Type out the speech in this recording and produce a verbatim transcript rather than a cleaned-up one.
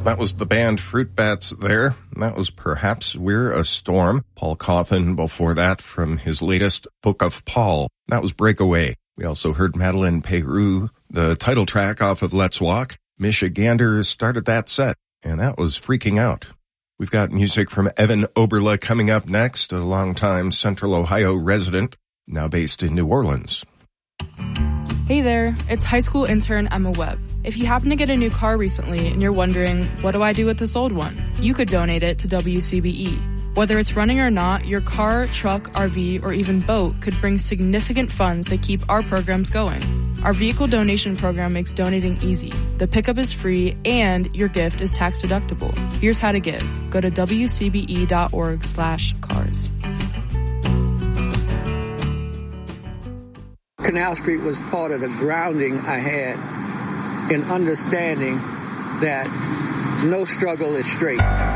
That was the band Fruit Bats there. That was Perhaps We're a Storm. Paul Coffin before that from his latest Book of Paul. That was Breakaway. We also heard Madeleine Peyroux, the title track off of Let's Walk. Michigander started that set, and that was Freaking Out. We've got music from Evan Oberle coming up next, a longtime Central Ohio resident, now based in New Orleans. Hey there, it's high school intern Emma Webb. If you happen to get a new car recently and you're wondering, what do I do with this old one? You could donate it to W C B E. Whether it's running or not, your car, truck, R V, or even boat could bring significant funds that keep our programs going. Our vehicle donation program makes donating easy. The pickup is free and your gift is tax deductible. Here's how to give. Go to W C B E dot org slash cars. Canal Street was part of the grounding I had in understanding that no struggle is straight.